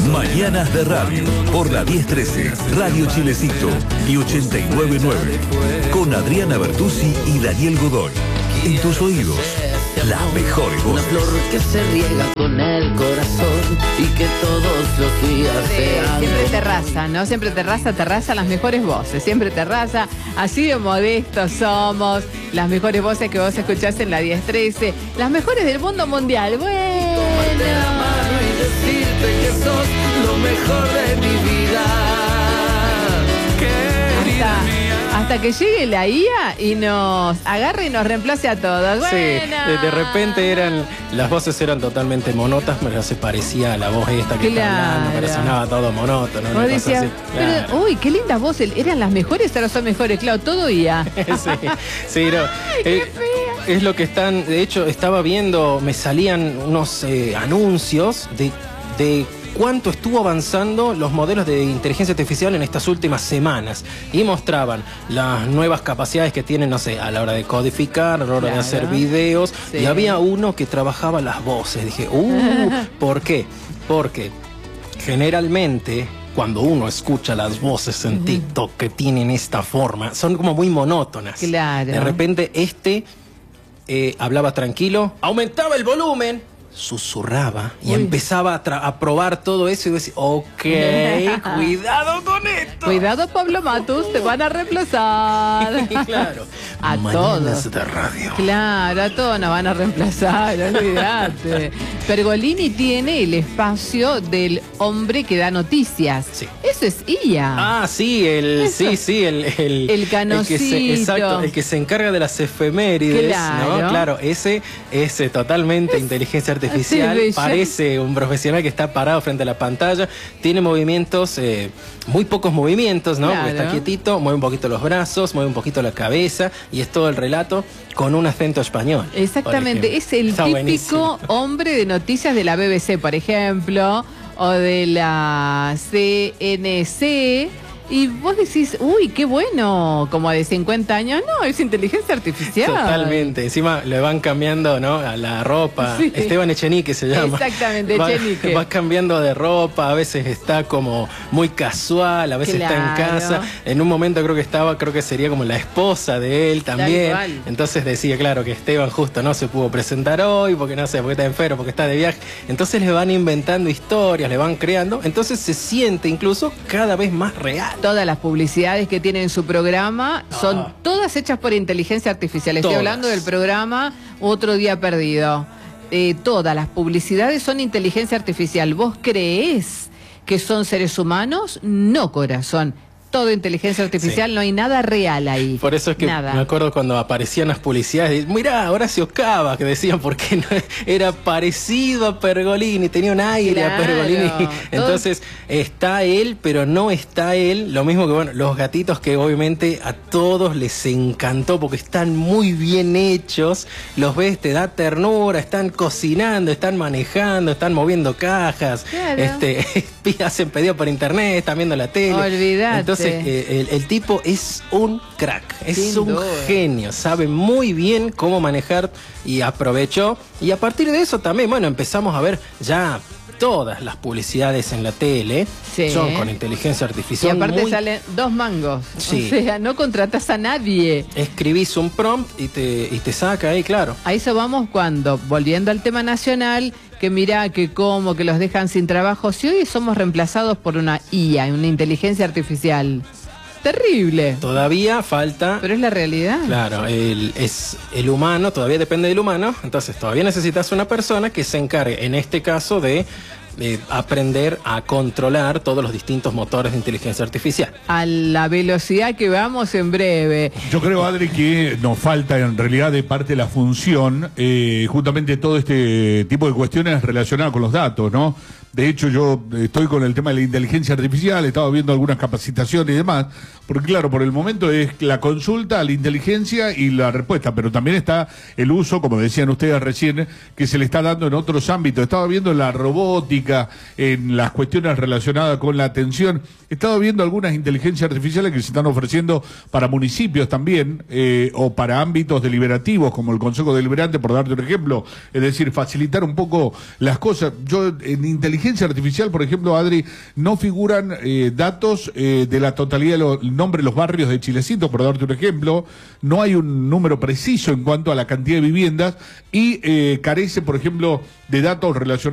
Mañanas de Radio, por la 1013, Radio Chilecito y 899, con Adriana Bertuzzi y Daniel Godoy. En tus oídos, las mejores voces. Una flor que se riega con el corazón y que todos los días sean. Siempre terraza, ¿no? Siempre terraza las mejores voces. Siempre terraza, así de modestos somos. Las mejores voces que vos escuchás en la 1013. Las mejores del mundo mundial. Bueno. Tomarte la mano y decirte que sos lo mejor de mi vida. Querida mía. Hasta que llegue la IA y nos agarre y nos reemplace a todos. Sí, Buena. de repente las voces eran totalmente monotas, pero se parecía a la voz esta que está hablando, pero sonaba todo monótono. Vos decías, claro. pero, uy, qué lindas voces, eran las mejores, ahora son mejores, claro, todo IA. Sí, no. Ay, qué fea. Es lo que están, de hecho, estaba viendo, me salían unos anuncios de cuánto estuvo avanzando los modelos de inteligencia artificial en estas últimas semanas y mostraban las nuevas capacidades que tienen, no sé, a la hora de codificar, a la hora de hacer videos, sí. Y había uno que trabajaba las voces. Dije, ¿por qué? Porque generalmente cuando uno escucha las voces en TikTok que tienen esta forma, son como muy monótonas. Claro. De repente hablaba tranquilo, aumentaba el volumen, susurraba y empezaba a probar todo eso y decía, ok, cuidado con esto. Cuidado, Pablo Matus, te van a reemplazar. Claro. A Mañanas todos. de Radio. Claro, a todos nos van a reemplazar, olvídate. Pergolini tiene el espacio del hombre que da noticias. Sí. Eso es IA. Ah, sí, el canocito. Exacto, el que se encarga de las efemérides, Claro. ¿no? Claro, ese es totalmente inteligencia artificial, Sí, parece un profesional que está parado frente a la pantalla, tiene movimientos, muy pocos movimientos, ¿no? Claro. Porque está quietito, mueve un poquito los brazos, mueve un poquito la cabeza y es todo el relato con un acento español. Exactamente, es el Está típico buenísimo. hombre de noticias de la BBC, por ejemplo, o de la CNC. Y vos decís, uy, qué bueno, como de 50 años. No, es inteligencia artificial. Totalmente. Encima le van cambiando, ¿no? A la ropa. Sí. Esteban Echenique se llama. Exactamente, Echenique. Va cambiando de ropa, a veces está como muy casual, a veces está en Claro. casa. En un momento creo que sería como la esposa de él también. Tal cual. Entonces decía, claro, que Esteban justo no se pudo presentar hoy, porque no sé, porque está enfermo, porque está de viaje. Entonces le van inventando historias, le van creando. Entonces se siente incluso cada vez más real. Todas las publicidades que tiene en su programa son todas hechas por inteligencia artificial. Estoy Todas. hablando del programa Otro Día Perdido. Todas las publicidades son inteligencia artificial. ¿Vos creés que son seres humanos? No, corazón. Todo inteligencia artificial, Sí. no hay nada real ahí. Por eso es que nada. me acuerdo cuando aparecían las publicidades, mirá, Horacio Cava, que decían porque no, era parecido a Pergolini, tenía un aire a Claro. Pergolini. Entonces está él, pero no está él. Lo mismo que, bueno, los gatitos que obviamente a todos les encantó porque están muy bien hechos. Los ves, te da ternura, están cocinando, están manejando, están moviendo cajas, Claro. hacen pedido por internet, están viendo la tele. Olvídate. Entonces, el tipo es un crack, es Sin un duda. genio, sabe muy bien cómo manejar y aprovechó. Y a partir de eso también, bueno, empezamos a ver ya todas las publicidades en la tele, Sí. son con inteligencia Y artificial. aparte salen 2 mangos. Sí. O sea, no contratás a nadie. Escribís un prompt y te saca ahí, claro. A eso vamos cuando, volviendo al tema nacional, que mirá, que cómo, que los dejan sin trabajo. Si hoy somos reemplazados por una IA, una inteligencia artificial. Terrible. Todavía falta... Pero es la realidad. Claro, el humano, todavía depende del humano, entonces todavía necesitas una persona que se encargue, en este caso, de aprender a controlar todos los distintos motores de inteligencia artificial. A la velocidad que vamos en breve. Yo creo, Adri, que nos falta en realidad de parte de la función justamente todo este tipo de cuestiones relacionadas con los datos, ¿no? De hecho, yo estoy con el tema de la inteligencia artificial, he estado viendo algunas capacitaciones y demás, porque claro, por el momento es la consulta, la inteligencia y la respuesta, pero también está el uso, como decían ustedes recién, que se le está dando en otros ámbitos. He estado viendo en la robótica, en las cuestiones relacionadas con la atención, he estado viendo algunas inteligencias artificiales que se están ofreciendo para municipios también, o para ámbitos deliberativos, como el Consejo Deliberante, por darte un ejemplo, es decir, facilitar un poco las cosas. Yo en inteligencia inteligencia artificial, por ejemplo, Adri, no figuran datos de la totalidad del nombre de los barrios de Chilecito, por darte un ejemplo. No hay un número preciso en cuanto a la cantidad de viviendas y carece, por ejemplo, de datos relacionados